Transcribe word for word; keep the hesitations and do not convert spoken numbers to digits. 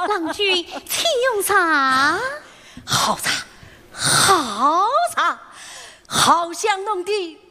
郎君，请用茶。 好茶，好茶，好香浓的